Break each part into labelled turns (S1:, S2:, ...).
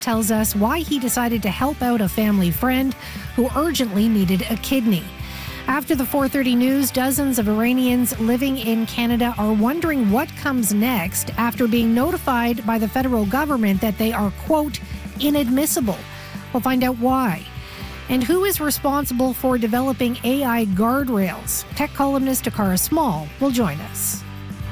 S1: tells us why he decided to help out a family friend who urgently needed a kidney. After the 4:30 news, dozens of Iranians living in Canada are wondering what comes next after being notified by the federal government that they are, quote, inadmissible. We'll find out why. And who is responsible for developing AI guardrails? Tech columnist Takara Small will join us.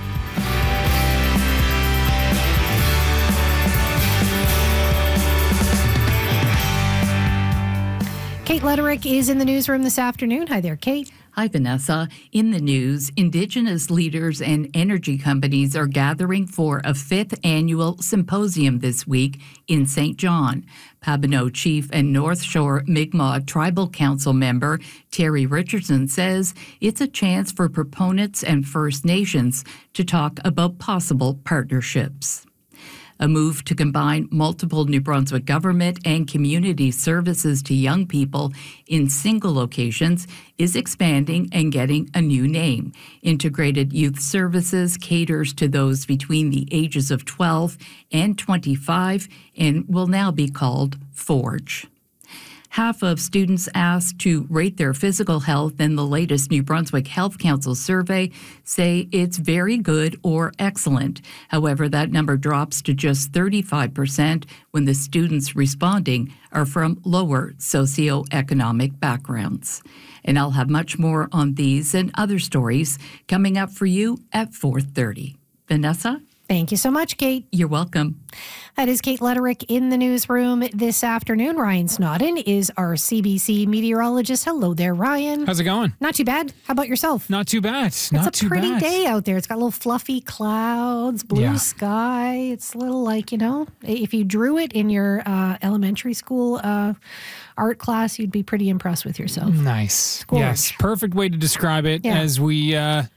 S1: Kate Lederick is in the newsroom this afternoon. Hi there, Kate.
S2: Hi, Vanessa. In the news, Indigenous leaders and energy companies are gathering for a 5th annual symposium this week in St. John. Pabineau Chief and North Shore Mi'kmaq Tribal Council member Terry Richardson says it's a chance for proponents and First Nations to talk about possible partnerships. A move to combine multiple New Brunswick government and community services to young people in single locations is expanding and getting a new name. Integrated Youth Services caters to those between the ages of 12 and 25 and will now be called Forge. Half of students asked to rate their physical health in the latest New Brunswick Health Council survey say it's very good or excellent. However, that number drops to just 35% when the students responding are from lower socioeconomic backgrounds. And I'll have much more on these and other stories coming up for you at 4:30. Vanessa?
S1: Thank you so much, Kate.
S2: You're welcome.
S1: That is Kate Lederick in the newsroom this afternoon. Ryan Snodden is our CBC meteorologist. Hello there, Ryan.
S3: How's it going?
S1: Not too bad. How about yourself?
S3: Not too bad.
S1: It's a pretty day out there. It's got little fluffy clouds, blue sky. It's a little like, if you drew it in your elementary school art class, you'd be pretty impressed with yourself.
S3: Nice.
S1: Gorge.
S3: Yes. Perfect way to describe it as we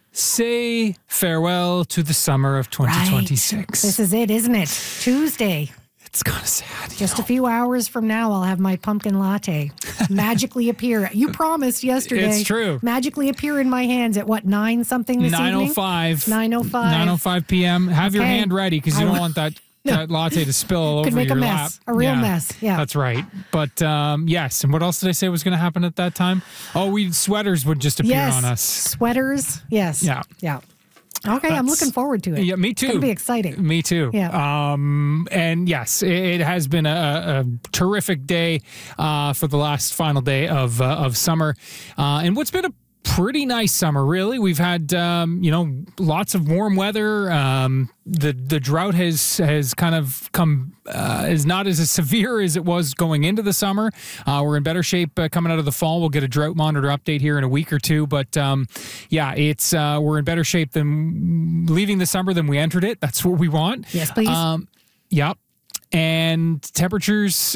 S3: say farewell to the summer of 2026.
S1: Right. This is it, isn't it? Tuesday.
S3: It's kind of sad.
S1: Just a few hours from now, I'll have my pumpkin latte magically appear. You promised yesterday.
S3: It's true.
S1: Magically appear in my hands at 9 something this evening?
S3: 9:05.
S1: 9:05
S3: p.m. Have your hand ready because you don't want that latte to spill all
S1: Could
S3: over
S1: make
S3: your
S1: a
S3: lap.
S1: mess, a real mess. Yeah,
S3: that's right. But yes, and what else did I say was going to happen at that time? Oh, sweaters would just appear on us.
S1: Sweaters. Yes. Yeah. Okay, I'm looking forward to it.
S3: Yeah, me too.
S1: It's going to be exciting.
S3: Me too.
S1: Yeah.
S3: And yes, it has been a terrific day for the last final day of summer, and what's been a pretty nice summer, really. We've had, lots of warm weather. The drought has kind of come, is not as severe as it was going into the summer. We're in better shape coming out of the fall. We'll get a drought monitor update here in a week or two. But it's we're in better shape than leaving the summer than we entered it. That's what we want.
S1: Yes, please.
S3: Yep. And temperatures,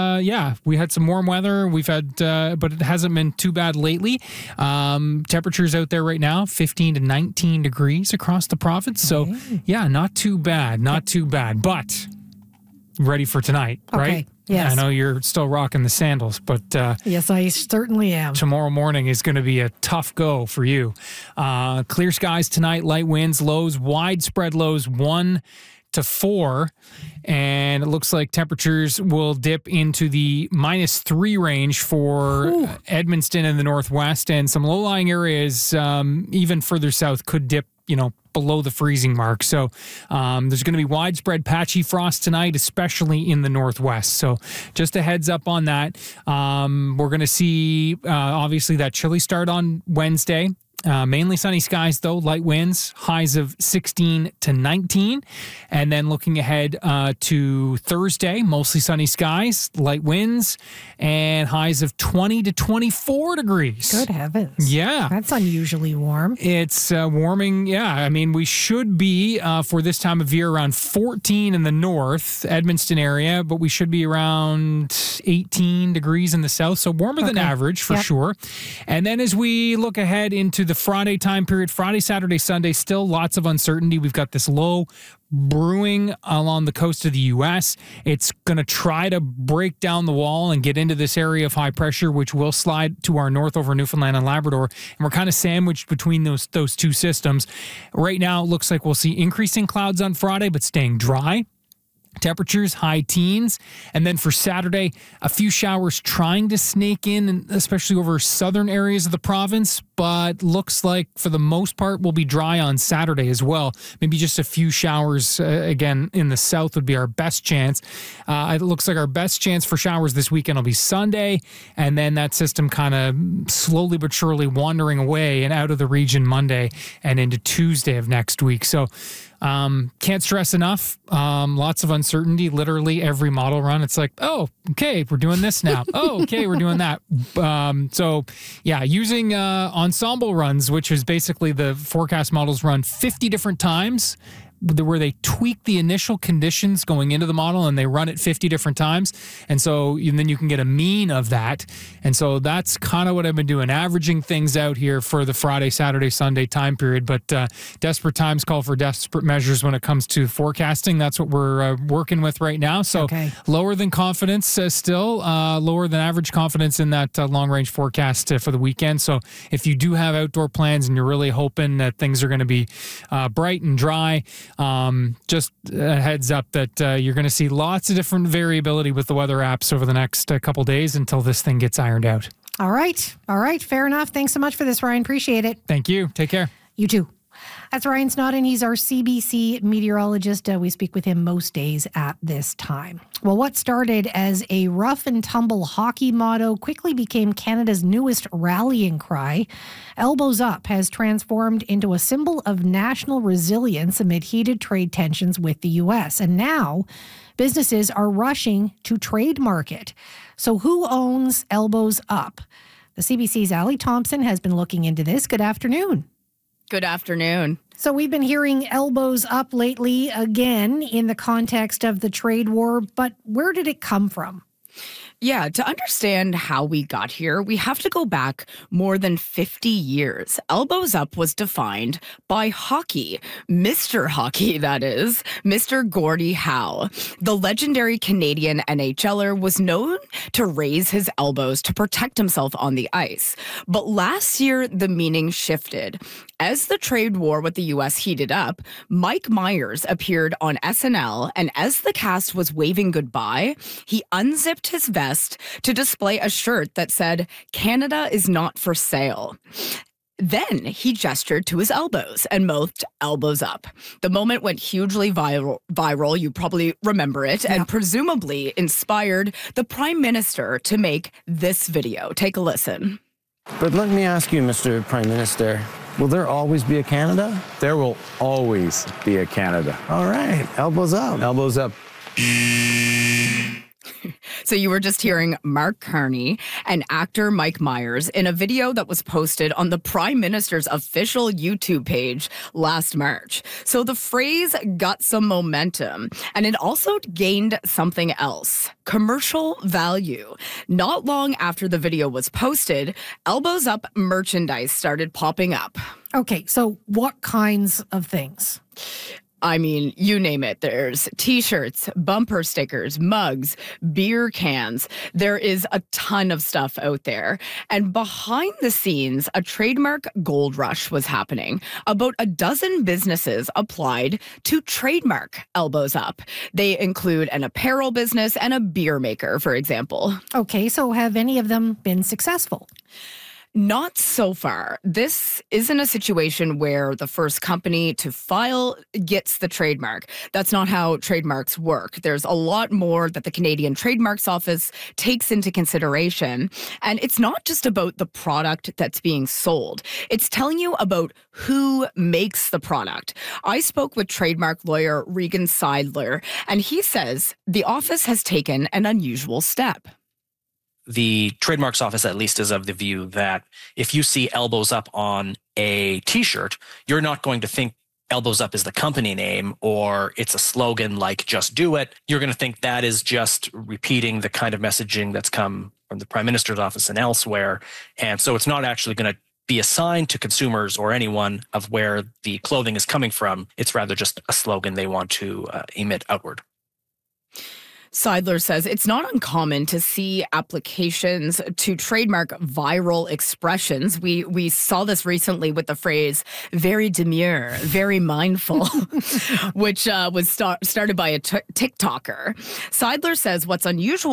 S3: we had some warm weather. We've had, but it hasn't been too bad lately. Temperatures out there right now, 15 to 19 degrees across the province. So, not too bad. Not too bad. But ready for tonight, right?
S1: Yes.
S3: I know you're still rocking the sandals, but
S1: yes, I certainly am.
S3: Tomorrow morning is going to be a tough go for you. Clear skies tonight, light winds, lows, widespread lows, 1 to 4, and it looks like temperatures will dip into the -3 range for Edmundston in the northwest, and some low-lying areas even further south could dip below the freezing mark. So there's going to be widespread patchy frost tonight, especially in the northwest. So just a heads up on that. We're going to see obviously that chilly start on Wednesday. Mainly sunny skies, though, light winds, highs of 16 to 19. And then looking ahead to Thursday, mostly sunny skies, light winds, and highs of 20 to 24 degrees.
S1: Good heavens.
S3: Yeah.
S1: That's unusually warm.
S3: It's warming. Yeah. I mean, we should be for this time of year around 14 in the north, Edmundston area, but we should be around 18 degrees in the south. So warmer than average for sure. And then as we look ahead into the Friday time period, Friday, Saturday, Sunday, still lots of uncertainty. We've got this low brewing along the coast of the U.S. It's going to try to break down the wall and get into this area of high pressure, which will slide to our north over Newfoundland and Labrador. And we're kind of sandwiched between those two systems. Right now, it looks like we'll see increasing clouds on Friday, but staying dry. Temperatures, high teens. And then for Saturday, a few showers trying to snake in, especially over southern areas of the province, but looks like for the most part will be dry on Saturday as well. Maybe just a few showers, again, in the south would be our best chance. It looks like our best chance for showers this weekend will be Sunday, and then that system kind of slowly but surely wandering away and out of the region Monday and into Tuesday of next week. So can't stress enough. Lots of uncertainty. Literally every model run, it's like, oh, okay, we're doing this now. Oh, okay, we're doing that. So yeah, using ensemble runs, which is basically the forecast models run 50 different times, where they tweak the initial conditions going into the model and they run it 50 different times. And so then you can get a mean of that. And so that's kind of what I've been doing, averaging things out here for the Friday, Saturday, Sunday time period. But desperate times call for desperate measures when it comes to forecasting. That's what we're working with right now. So lower than confidence still, lower than average confidence in that long-range forecast for the weekend. So if you do have outdoor plans and you're really hoping that things are going to be bright and dry, just a heads up that you're going to see lots of different variability with the weather apps over the next couple days until this thing gets ironed out.
S1: All right. Fair enough. Thanks so much for this, Ryan. Appreciate it.
S3: Thank you. Take care.
S1: You too. That's Ryan Snodden. He's our CBC meteorologist. We speak with him most days at this time. Well, what started as a rough and tumble hockey motto quickly became Canada's newest rallying cry. Elbows Up has transformed into a symbol of national resilience amid heated trade tensions with the U.S. And now businesses are rushing to trademark it. So who owns Elbows Up? The CBC's Allie Thompson has been looking into this. Good afternoon.
S4: Good afternoon.
S1: So we've been hearing Elbows Up lately again in the context of the trade war, but where did it come from?
S4: Yeah, to understand how we got here, we have to go back more than 50 years. Elbows Up was defined by hockey, Mr. Hockey, that is, Mr. Gordie Howe. The legendary Canadian NHLer was known to raise his elbows to protect himself on the ice. But last year, the meaning shifted. As the trade war with the U.S. heated up, Mike Myers appeared on SNL, and as the cast was waving goodbye, he unzipped his vest to display a shirt that said, "Canada is not for sale." Then he gestured to his elbows and mouthed "elbows up." The moment went hugely viral. You probably remember it, and presumably inspired the Prime Minister to make this video. Take a listen.
S5: But let me ask you, Mr. Prime Minister, will there always be a Canada?
S6: There will always be a Canada.
S5: All right, elbows up.
S6: Elbows up.
S4: So you were just hearing Mark Carney and actor Mike Myers in a video that was posted on the Prime Minister's official YouTube page last March. So the phrase got some momentum, and it also gained something else: commercial value. Not long after the video was posted, Elbows Up merchandise started popping up.
S1: Okay, so what kinds of things?
S4: I mean, you name it. There's T-shirts, bumper stickers, mugs, beer cans. There is a ton of stuff out there. And behind the scenes, a trademark gold rush was happening. About a dozen businesses applied to trademark Elbows Up. They include an apparel business and a beer maker, for example.
S1: Okay, so have any of them been successful?
S4: Not so far. This isn't a situation where the first company to file gets the trademark. That's not how trademarks work. There's a lot more that the Canadian Trademarks Office takes into consideration. And it's not just about the product that's being sold. It's telling you about who makes the product. I spoke with trademark lawyer Regan Seidler, and he says the office has taken an unusual step.
S7: The Trademarks Office, at least, is of the view that if you see Elbows Up on a T-shirt, you're not going to think Elbows Up is the company name or it's a slogan like "Just Do It." You're going to think that is just repeating the kind of messaging that's come from the Prime Minister's office and elsewhere. And so it's not actually going to be a sign to consumers or anyone of where the clothing is coming from. It's rather just a slogan they want to emit outward.
S4: Seidler says it's not uncommon to see applications to trademark viral expressions. We saw this recently with the phrase very demure, very mindful, which was started by a TikToker. Seidler says what's unusual